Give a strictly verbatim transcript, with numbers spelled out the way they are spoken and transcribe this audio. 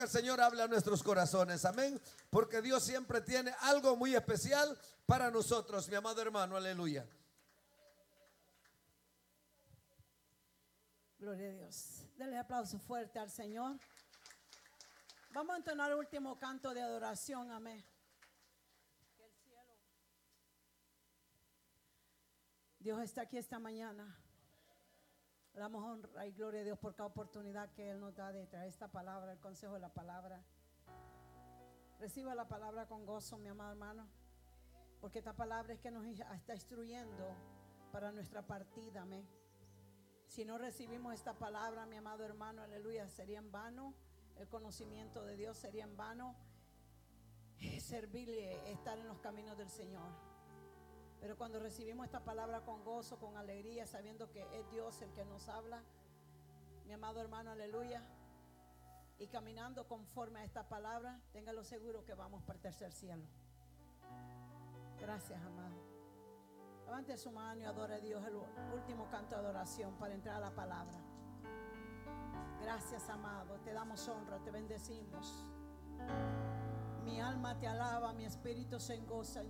El Señor habla a nuestros corazones, amén, porque Dios siempre tiene algo muy especial para nosotros, mi amado hermano, aleluya. Gloria a Dios. Denle aplauso fuerte al Señor. Vamos a entonar el último canto de adoración, amén. Que el cielo. Dios está aquí esta mañana. Le damos honra y gloria a Dios por cada oportunidad que Él nos da de traer esta palabra, el consejo de la palabra. Reciba la palabra con gozo, mi amado hermano, porque esta palabra es que nos está instruyendo para nuestra partida, amén. Si no recibimos esta palabra, mi amado hermano, aleluya, sería en vano. El conocimiento de Dios sería en vano. Servirle, estar en los caminos del Señor. Pero cuando recibimos esta palabra con gozo, con alegría, sabiendo que es Dios el que nos habla, mi amado hermano, aleluya, y caminando conforme a esta palabra, téngalo seguro que vamos para el tercer cielo. Gracias, amado. Levante su mano y adore a Dios, el último canto de adoración para entrar a la palabra. Gracias, amado, te damos honra, te bendecimos. Mi alma te alaba, mi espíritu se engoza.